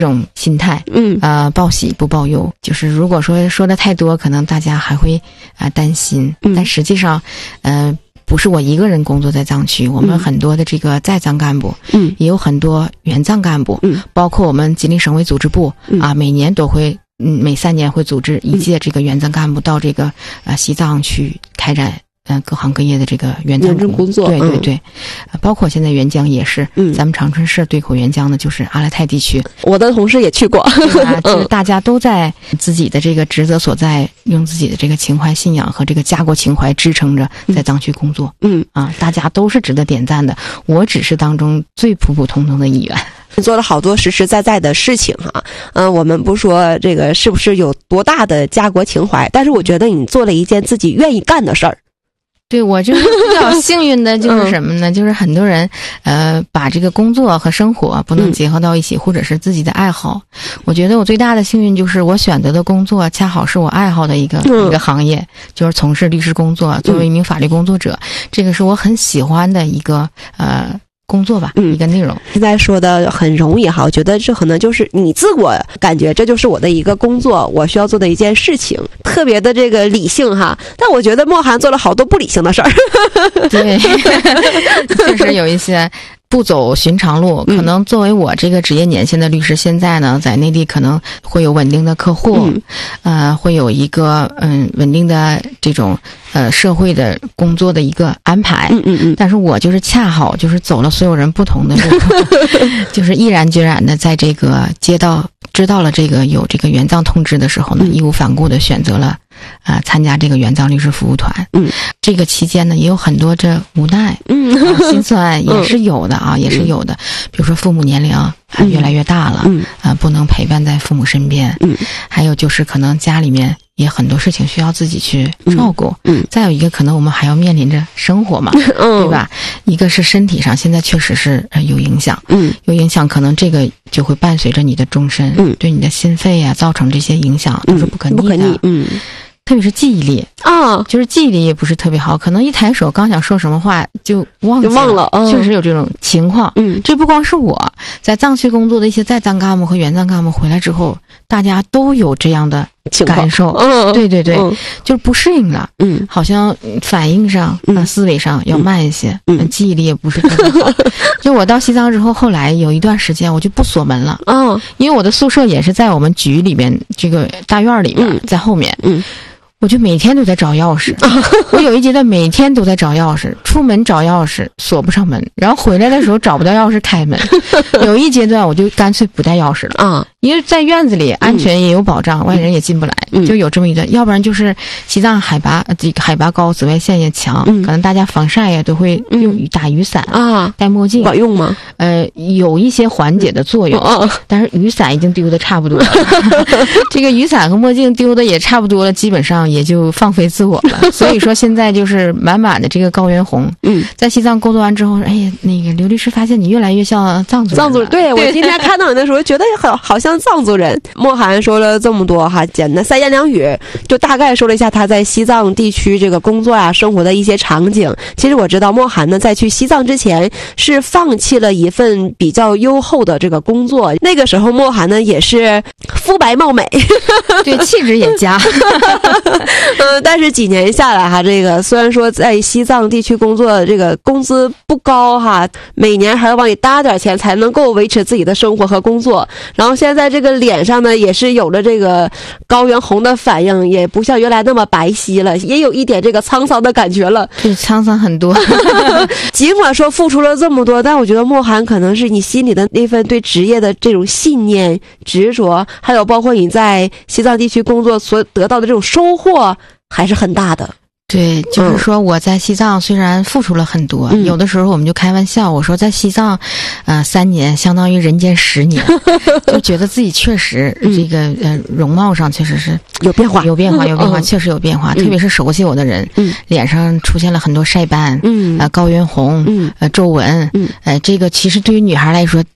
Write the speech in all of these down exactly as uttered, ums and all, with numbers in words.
这种心态， 嗯， 呃，报喜不报忧，就是如果说说的太多，可能大家还会啊、呃、担心， 嗯， 但实际上，呃，不是我一个人工作在藏区，我们很多的这个在藏干部， 嗯， 也有很多原藏干部， 嗯， 包括我们吉林省委组织部、 嗯、 啊，每年都会，嗯，每三年会组织一届这个原藏干部到这个呃西藏去开展。嗯、呃，各行各业的这个援藏工作， 对对对、嗯，包括现在援疆也是， 嗯， 咱们长春市对口援疆的就是阿勒泰地区， 我的同事也去过， 对吧？就是大家都在自己的这个职责所在，用自己的这个情怀、信仰和这个家国情怀支撑着在藏区工作， 嗯啊，大家都是值得点赞的，我只是当中最普普通通的一员。 你做了好多实实在在的事情哈，嗯、呃，我们不说这个是不是有多大的家国情怀，但是我觉得你做了一件自己愿意干的事儿。 对，我就是比较幸运的，就是什么呢？嗯、就是很多人，呃，把这个工作和生活不能结合到一起，嗯、或者是自己的爱好。我觉得我最大的幸运就是我选择的工作恰好是我爱好的一个、嗯、一个行业，就是从事律师工作，作为一名法律工作者，嗯、这个是我很喜欢的一个呃。工作吧，嗯，一个内容。 现在说的很容易哈，我觉得这可能就是你自我感觉这就是我的一个工作，我需要做的一件事情，特别的这个理性哈。但我觉得莫涵做了好多不理性的事儿， 对，确实有一些。不走寻常路，可能作为我这个职业年限的律师，现在呢，在内地可能会有稳定的客户，嗯、呃，会有一个嗯稳定的这种呃社会的工作的一个安排， 嗯嗯嗯。 但是我就是恰好就是走了所有人不同的路，就是毅然决然的在这个街道知道了这个有这个援藏通知的时候呢，嗯、义无反顾的选择了。啊、呃，参加这个援藏律师服务团，嗯，这个期间呢，也有很多这无奈，嗯，啊、心酸也是有的啊，嗯、也是有的。比如说父母年龄啊越来越大了，嗯，啊、呃，不能陪伴在父母身边，嗯，还有就是可能家里面也很多事情需要自己去照顾，嗯，嗯再有一个可能我们还要面临着生活嘛，嗯，对吧？一个是身体上现在确实是有影响，嗯，有影响，可能这个就会伴随着你的终身，嗯，对你的心肺啊造成这些影响都是不可逆的，嗯、不可逆，嗯。特别是记忆力啊、哦，就是记忆力也不是特别好，可能一抬手刚想说什么话就忘记了， 就忘了，嗯、 确实有这种情况。嗯，这不光是我在藏区工作的一些在藏干部和原藏干部回来之后，大家都有这样的感受。嗯，对对对，嗯、就是不适应了。嗯，好像反应上、嗯、思维上要慢一些，嗯，记忆力也不是特别好。就我到西藏之后，后来有一段时间我就不锁门了。嗯，因为我的宿舍也是在我们局里边这个大院里边，嗯、在后面。嗯。我就每天都在找钥匙，我有一阶段每天都在找钥匙，出门找钥匙锁不上门，然后回来的时候找不到钥匙开门。有一阶段我就干脆不带钥匙了啊，因为在院子里安全也有保障，嗯、外人也进不来，嗯、就有这么一段。要不然就是西藏海拔这个海拔高，紫外线也强，嗯、可能大家防晒呀都会用雨打雨伞啊，戴墨镜， 管用吗？ 呃，有一些缓解的作用，嗯、但是雨伞已经丢的差不多了。这个雨伞和墨镜丢的也差不多了，基本上。也就放飞自我了，所以说现在就是满满的这个高原红。嗯，在西藏工作完之后，哎呀，那个刘律师发现你越来越像藏族人。 藏族人，对，我今天看到你的时候，觉得好好像藏族人。莫涵说了这么多哈，简单三言两语就大概说了一下他在西藏地区这个工作啊、生活的一些场景。其实我知道莫涵呢，在去西藏之前是放弃了一份比较优厚的这个工作，那个时候莫涵呢也是肤白貌美， 对，气质也佳。 嗯，但是几年下来哈，这个虽然说在西藏地区工作，这个工资不高哈，每年还要往里搭点钱才能够维持自己的生活和工作。然后现在这个脸上呢，也是有了这个高原红的反应，也不像原来那么白皙了，也有一点这个沧桑的感觉了。 对，沧桑很多。 尽管说付出了这么多，但我觉得莫涵可能是你心里的那份对职业的这种信念、执着，还有包括你在西藏地区工作所得到的这种收获还是很大的。 对，就是说我在西藏虽然付出了很多，嗯、有的时候我们就开玩笑，我说在西藏，呃，三年相当于人间十年，就觉得自己确实这个呃容貌上确实是有变化， 有变化，有变化，嗯、确实有变化。嗯、特别是熟悉我的人，嗯、脸上出现了很多晒斑，嗯，呃，高原红，嗯，呃，皱纹，嗯，呃，这个其实对于女孩来说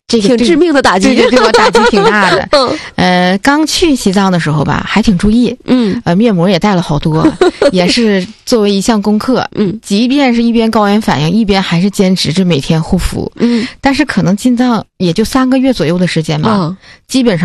这个挺致命的打击， 对对对我打击挺大的。嗯，呃，刚去西藏的时候吧，还挺注意，嗯，呃，面膜也带了好多，也是作为一项功课，嗯，即便是一边高原反应，一边还是坚持着每天护肤，嗯，但是可能进藏也就三个月左右的时间吧，嗯，基本上。